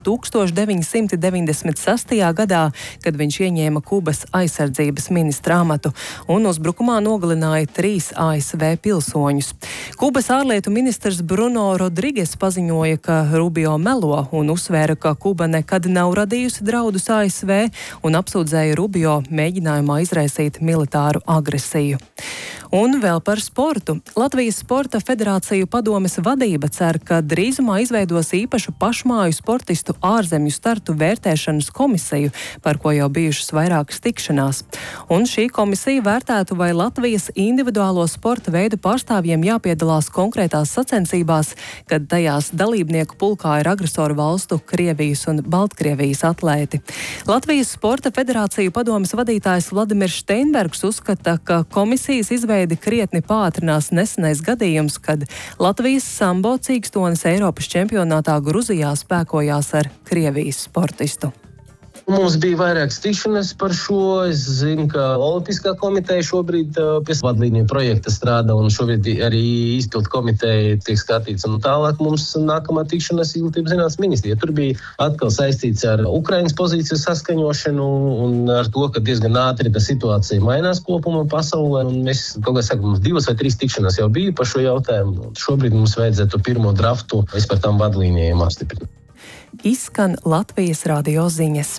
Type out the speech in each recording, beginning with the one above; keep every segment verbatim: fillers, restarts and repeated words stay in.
tūkstoš deviņsimt deviņdesmit sastajā gadā, kad viņš ieņēma Kubas aizsardzības ministra amatu un uzbrukumā nogalināja trīs A S V pilsoņus. Kubas ārlietu ministrs Bruno Rodriges paziņoja, ka Rubio melo un uzsvēra, ka Kuba nekad nav radījusi draudus A S V un apsūdzēja Rubio mēģinājumā izraisīt militāru agresiju. Un vēl par sportu. Latvijas Sporta federāciju padomes vadība cer, ka drīzumā izveidos īpašu pašmāju sportistu ārzemju startu vērtēšanas komisiju, par ko jau bijušas vairākas tikšanās. Un šī komisija vērtētu, vai Latvijas individuālo sporta veidu pārstāvjiem jāpiedalās konkrētās sacensībās, kad tajās dalībnieku pulkā ir agresoru valstu Krievijas un Baltkrievijas atlēti. Latvijas Sporta federāciju padomes vadītājs Vladimirs Steinbergs uzskata, ka komisijas izveida krietni pātrinās nesenais gadījums, kad Latvijas sambo cīkstonis Eiropas čempionātā Gruzijā spēkojās ar Krievijas sportistu. Mums bija vairākas tikšanas par šo. Es zinu, ka Olimpiskā komiteja šobrīd pie vadlīniju projekta strādā, un šobrīd arī izpildu komiteja tiek skatīts. Un tālāk mums nākamā tikšanas Izglītības zinātnes ministrija. Tur bija atkal saistīts ar Ukrainas pozīciju saskaņošanu un ar to, ka diezgan ātri tā situācija mainās kopumā pasaulē. Un mēs kaut kā sakam, mums divas vai trīs tikšanas jau bija par šo jautājumu. Šobrīd mums vajadzētu pirmo draftu vispār tām vadlīnijām apstiprināt. Izskan Latvijas radio ziņas.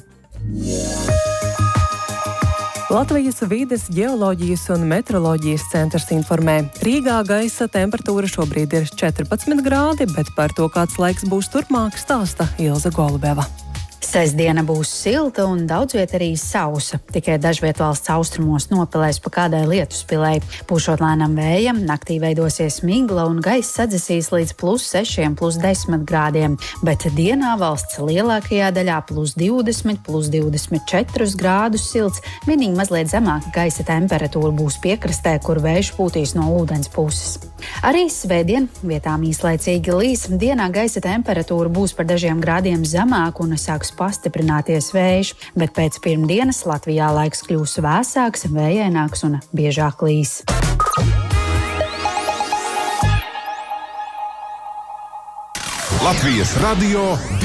Latvijas vides, ģeoloģijas un meteoroloģijas centrs informē. Rīgā gaisa temperatūra šobrīd ir četrpadsmit grādi, bet par to, kāds laiks būs turpmāk, stāsta Ilze Golubeva. Sestdiena būs silta un daudz viet arī sausa. Tikai dažviet valsts austrumos nopelēs pa kādai lietuspilei. Pūšot lēnam vējam, naktī veidosies migla un gaiss sadzesīs līdz plus sešiem, plus desmit grādiem, bet dienā valsts lielākajā daļā plus divdesmit, plus divdesmit četrus grādus silts, vienīgi mazliet zemāka gaisa temperatūra būs piekrastē, kur vējš pūtīs no ūdens puses. Arī svētdien vietām īslaicīgi līs, dienā gaisa temperatūra būs par dažiem grādiem zemāka un sāks pastiprināties vējš, bet pēc pirmdienas Latvijā laiks kļūs vēsāks, vējaināks un biežāk līs. Latvijas radio